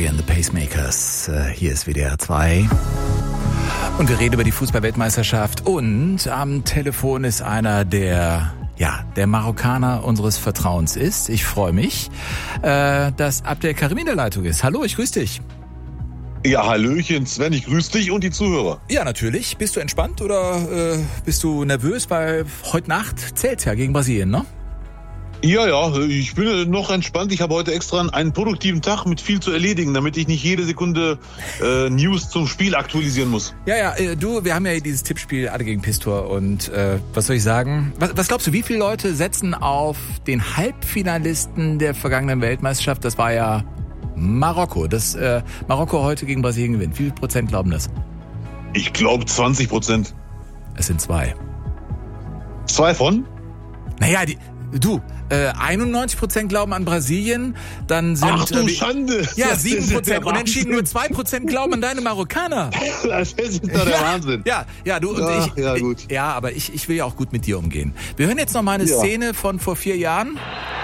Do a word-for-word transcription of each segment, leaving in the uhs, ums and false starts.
Adrian and the Pacemakers. Hier ist W D R zwei. Und wir reden über die Fußball-Weltmeisterschaft. Und am Telefon ist einer, der, ja, der Marokkaner unseres Vertrauens ist. Ich freue mich, dass Abdel Karim in der Leitung ist. Hallo, ich grüße dich. Ja, hallöchen Sven, ich grüße dich und die Zuhörer. Ja, natürlich. Bist du entspannt oder äh, bist du nervös? Weil heute Nacht zählt's ja gegen Brasilien, ne? Ja, ja, ich bin noch entspannt. Ich habe heute extra einen produktiven Tag mit viel zu erledigen, damit ich nicht jede Sekunde äh, News zum Spiel aktualisieren muss. Ja, ja, äh, du, wir haben ja dieses Tippspiel Adde gegen Pistor und äh, was soll ich sagen? Was, was glaubst du, wie viele Leute setzen auf den Halbfinalisten der vergangenen Weltmeisterschaft? Das war ja Marokko. Das äh, Marokko heute gegen Brasilien gewinnt. Wie viel Prozent glauben das? Ich glaube zwanzig Prozent. Es sind zwei. Zwei von? Naja, die, du, äh, einundneunzig Prozent glauben an Brasilien, dann sind... Ach du äh, Schande! Ja, sieben Prozent. Unentschieden nur zwei Prozent glauben an deine Marokkaner. Das ist doch der Wahnsinn. Ja, ja, du und Ach, ich, ja, gut. ich... Ja, aber ich, ich will ja auch gut mit dir umgehen. Wir hören jetzt noch mal eine Ja. Szene von vor vier Jahren. Und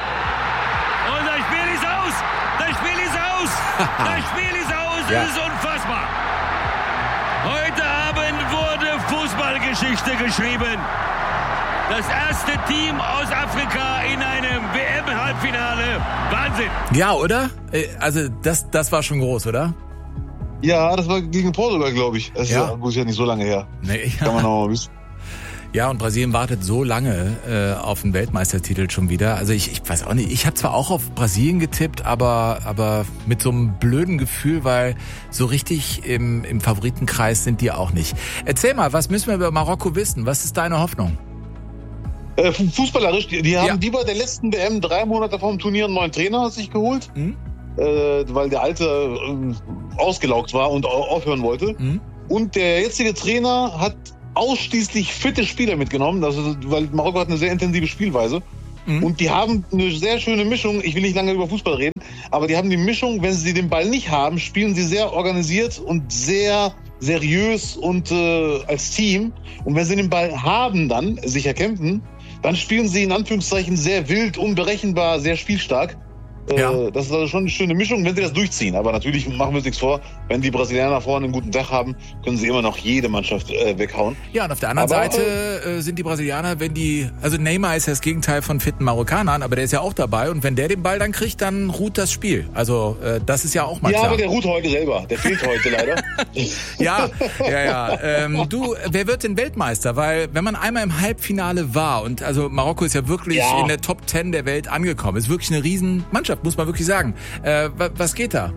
das Spiel ist aus! Das Spiel ist aus! Das Spiel ist aus! Ja. Es ist unfassbar! Heute Abend wurde Fußballgeschichte geschrieben. Das erste Team aus Afrika in einem W M-Halbfinale. Wahnsinn! Ja, oder? Äh, Also das, das war schon groß, oder? Ja, das war gegen Portugal, glaube ich. Das ist Ja. ja, gut, ist ja nicht so lange her. Nee, Kann man noch mal wissen. Ja, und Brasilien wartet so lange äh, auf den Weltmeistertitel schon wieder. Also ich, ich weiß auch nicht, ich habe zwar auch auf Brasilien getippt, aber aber mit so einem blöden Gefühl, weil so richtig im, im Favoritenkreis sind die auch nicht. Erzähl mal, was müssen wir über Marokko wissen? Was ist deine Hoffnung? Äh, fußballerisch, die, die haben Ja. die bei der letzten W M drei Monate vor dem Turnier einen neuen Trainer sich geholt, Mhm. äh, weil der alte äh, ausgelaugt war und au- aufhören wollte. Mhm. Und der jetzige Trainer hat ausschließlich fitte Spieler mitgenommen, also, weil Marokko hat eine sehr intensive Spielweise. Mhm. Und die haben eine sehr schöne Mischung. Ich will nicht lange über Fußball reden, aber die haben die Mischung, wenn sie den Ball nicht haben, spielen sie sehr organisiert und sehr seriös und äh, als Team. Und wenn sie den Ball haben, dann sich erkämpfen, dann spielen sie in Anführungszeichen sehr wild, unberechenbar, sehr spielstark. Äh, Ja. Das ist also schon eine schöne Mischung, wenn sie das durchziehen. Aber natürlich machen wir uns nichts vor. Wenn die Brasilianer vorne einen guten Tag haben, können sie immer noch jede Mannschaft äh, weghauen. Ja, und auf der anderen Aber, Seite äh, sind die Brasilianer, wenn die, also Neymar ist ja das Gegenteil von fitten Marokkanern, aber der ist ja auch dabei und wenn der den Ball dann kriegt, dann ruht das Spiel. Also äh, das ist ja auch mal Ja, klar. aber der ruht heute selber. Der fehlt heute leider. Ja, ja, ja. Ähm, du, wer wird denn Weltmeister? Weil wenn man einmal im Halbfinale war und also Marokko ist ja wirklich Ja. in der Top Ten der Welt angekommen, ist wirklich eine riesen Mannschaft, muss man wirklich sagen. Äh, wa- was geht da?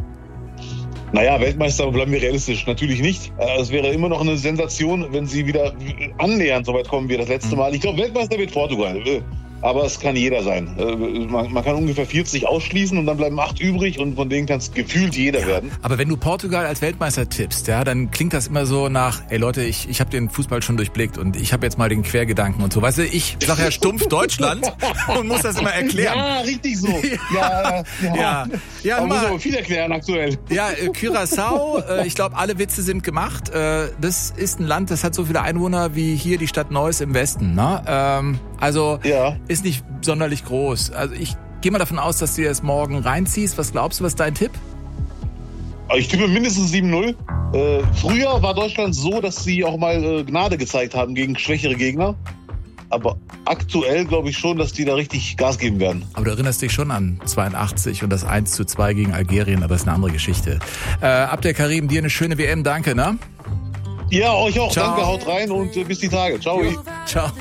Naja, Weltmeister bleiben wir realistisch. Natürlich nicht. Äh, Es wäre immer noch eine Sensation, wenn sie wieder annähernd so weit kommen wie das letzte Mal. Ich glaube, Weltmeister wird Portugal. Äh, Aber es kann jeder sein. Äh, Man man kann ungefähr vierzig ausschließen und dann bleiben acht übrig und von denen kann es gefühlt jeder werden. Aber wenn du Portugal als Weltmeister tippst, ja, dann klingt das immer so nach, ey Leute, ich, ich habe den Fußball schon durchblickt und ich habe jetzt mal den Quergedanken und so. Weißt du, ich sag ja stumpf Deutschland und muss das immer erklären. Ja, richtig so. Ja, ja. Ja, ja, Man muss mal- aber viel erklären aktuell. Ja, äh, Curaçao, äh, ich glaube, alle Witze sind gemacht. Äh, das ist ein Land, das hat so viele Einwohner wie hier die Stadt Neuss im Westen. Ne? Ähm, also Ja. ist nicht sonderlich groß. Also ich gehe mal davon aus, dass du dir das morgen reinziehst. Was glaubst du, was ist dein Tipp? Aber ich tippe mindestens sieben null. Äh, früher war Deutschland so, dass sie auch mal äh, Gnade gezeigt haben gegen schwächere Gegner. Aber aktuell glaube ich schon, dass die da richtig Gas geben werden. Aber du erinnerst dich schon an zweiundachtzig und das eins zu zwei gegen Algerien, aber das ist eine andere Geschichte. Äh, Abdel Karim, dir eine schöne W M, danke, ne? Ja, euch auch. Ciao. Danke, haut rein und äh, bis die Tage. Ciao. Ciao.